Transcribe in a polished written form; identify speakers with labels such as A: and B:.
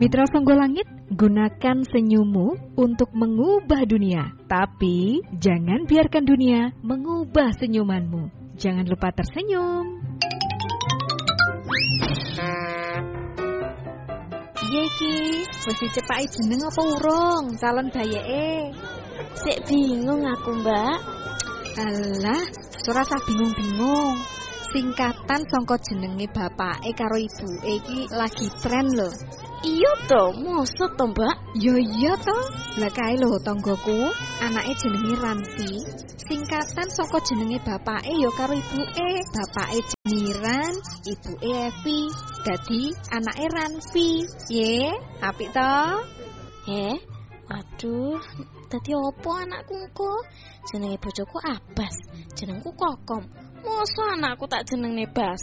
A: Mitra Sangga Langit, gunakan senyummu untuk mengubah dunia. Tapi jangan biarkan dunia mengubah senyumanmu. Jangan lupa tersenyum.
B: Piye iki? Wis dicepaki jeneng apa urung calon bayeke?
C: Sik bingung aku, Mbak.
B: Alah, ora usah bingung-bingung. Singkatan saka jenenge bapake karo ibuke iki lagi tren lho.
C: Iya to, mosok to, Mbak?
B: Yo iya to. Lah kae lho tanggoku, anake jenenge Ranti. Singkatan saka jenenge bapake ya karo ibuke. Bapake Jeniran, ibuke Evi. Dadi anake Ranfi. Ye, apik to?
C: Waduh, dadi opo anakku kok? Jenenge bojoku Abbas, jenengku Kokom. Mosok anakku tak jenenge Bas.